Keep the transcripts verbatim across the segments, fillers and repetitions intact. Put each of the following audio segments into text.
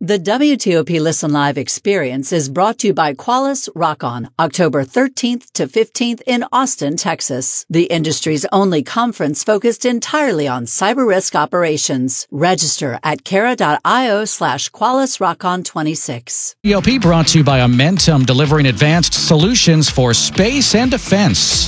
The W T O P Listen Live experience is brought to you by Qualys Rock-On, October thirteenth to fifteenth in Austin, Texas, the industry's only conference focused entirely on cyber risk operations. Register at cara.io slash Qualys Rock-On twenty-six. T O P brought to you by Amentum, delivering advanced solutions for space and defense.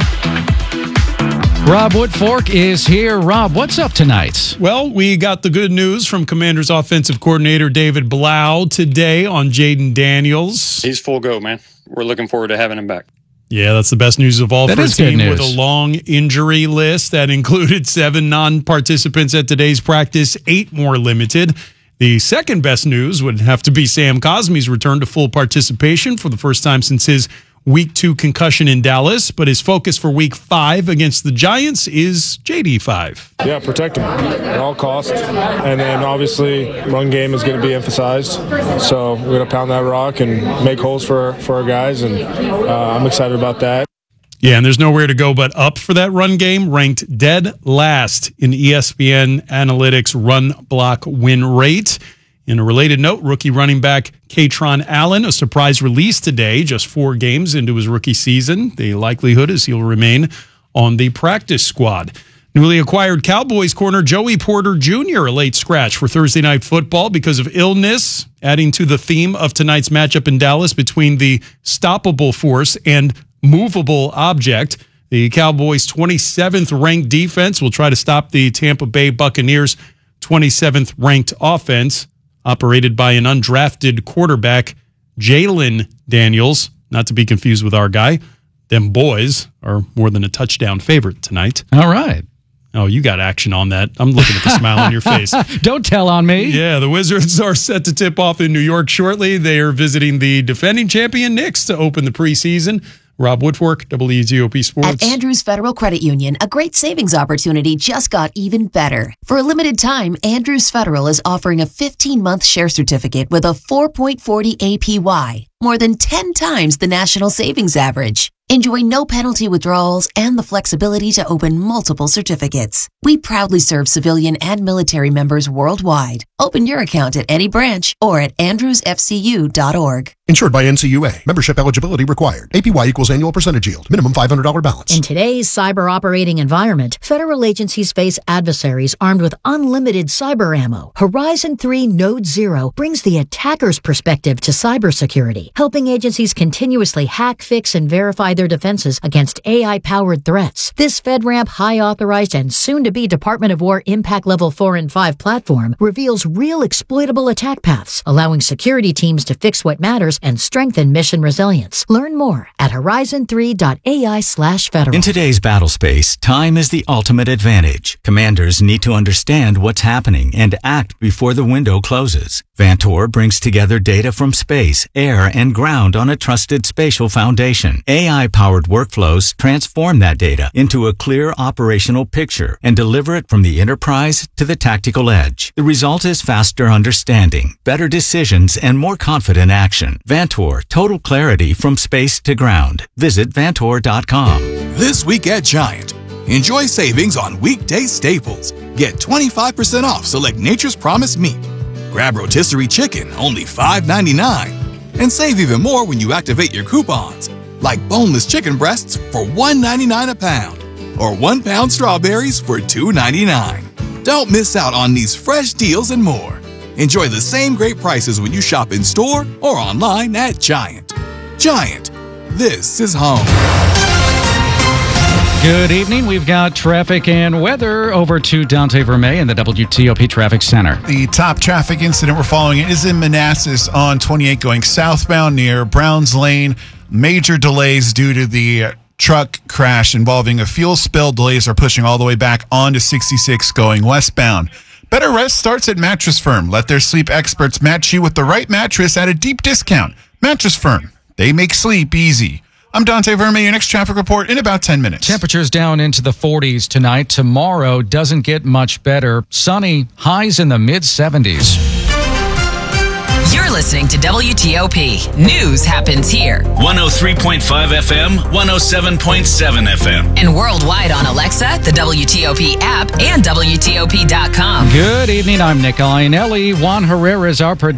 Rob Woodfork is here. Rob, what's up tonight? Well, we got the good news from Commanders offensive coordinator David Blau today on Jayden Daniels. He's full go, man. We're looking forward to having him back. Yeah, that's the best news of all that for a team news. with a long injury list that included seven non-participants at today's practice, eight more limited. The second best news would have to be Sam Cosmi's return to full participation for the first time since his week two concussion in Dallas, but his focus for week five against the Giants is J D five. Yeah, protect him at all costs. And then obviously run game is going to be emphasized. So we're going to pound that rock and make holes for, for our guys, and uh, I'm excited about that. Yeah, and there's nowhere to go but up for that run game, ranked dead last in E S P N Analytics run block win rate. In a related note, rookie running back Kaytron Allen, a surprise release today, just four games into his rookie season. The likelihood is he'll remain on the practice squad. Newly acquired Cowboys corner Joey Porter Junior, a late scratch for Thursday Night Football because of illness, adding to the theme of tonight's matchup in Dallas between the stoppable force and movable object. The Cowboys' twenty-seventh ranked defense will try to stop the Tampa Bay Buccaneers' twenty-seventh ranked offense, operated by an undrafted quarterback, Jayden Daniels, not to be confused with our guy. Them boys are more than a touchdown favorite tonight. All right. Oh, you got action on that. I'm looking at the smile on your face. Don't tell on me. Yeah, the Wizards are set to tip off in New York shortly. They are visiting the defending champion Knicks to open the preseason. Rob Woodfork, W T O P Sports. At Andrews Federal Credit Union, a great savings opportunity just got even better. For a limited time, Andrews Federal is offering a fifteen-month share certificate with a four point four zero A P Y, more than ten times the national savings average. Enjoy no penalty withdrawals and the flexibility to open multiple certificates. We proudly serve civilian and military members worldwide. Open your account at any branch or at andrews f c u dot org. Insured by N C U A. Membership eligibility required. A P Y equals annual percentage yield. Minimum five hundred dollars balance. In today's cyber operating environment, federal agencies face adversaries armed with unlimited cyber ammo. Horizon three Node Zero brings the attacker's perspective to cybersecurity, helping agencies continuously hack, fix, and verify their defenses against A I-powered threats. This FedRAMP high-authorized and soon-to-be Department of War Impact Level four and five platform reveals real exploitable attack paths, allowing security teams to fix what matters and strengthen mission resilience. Learn more at horizon three dot A I slash federal. In today's battle space, time is the ultimate advantage. Commanders need to understand what's happening and act before the window closes. Vantor brings together data from space, air, and ground on a trusted spatial foundation. A I-powered workflows transform that data into a clear operational picture and deliver it from the enterprise to the tactical edge. The result is faster understanding, better decisions, and more confident action. Vantor, total clarity from space to ground. Visit vantor dot com. This week at Giant, enjoy savings on weekday staples. Get twenty-five percent off select Nature's Promise meat. Grab rotisserie chicken, only five ninety-nine. And save even more when you activate your coupons, like boneless chicken breasts for one ninety-nine a pound, or one pound strawberries for two ninety-nine. Don't miss out on these fresh deals and more. Enjoy the same great prices when you shop in store or online at Giant. Giant, this is home. Good evening. We've got traffic and weather. Over to Dante Vermey in the W T O P Traffic Center. The top traffic incident we're following is in Manassas on twenty-eight going southbound near Browns Lane. Major delays due to the truck crash involving a fuel spill. Delays are pushing all the way back onto sixty-six going westbound. Better rest starts at Mattress Firm. Let their sleep experts match you with the right mattress at a deep discount. Mattress Firm. They make sleep easy. I'm Dante Vermey, your next traffic report in about ten minutes. Temperatures down into the forties tonight. Tomorrow doesn't get much better. Sunny, highs in the mid seventies. You're listening to W T O P. News happens here. one oh three point five F M, one oh seven point seven F M. And worldwide on Alexa, the W T O P app, and W T O P dot com. Good evening. I'm Nick Iannelli. Juan Herrera is our producer.